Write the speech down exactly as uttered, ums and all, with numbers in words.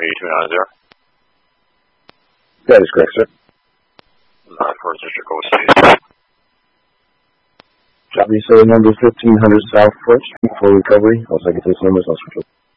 eighty-two ninety. That is correct, sir. nine four District O C. Copy, sir. Number fifteen hundred South First Street for recovery. Once I get this number, I'll switch over.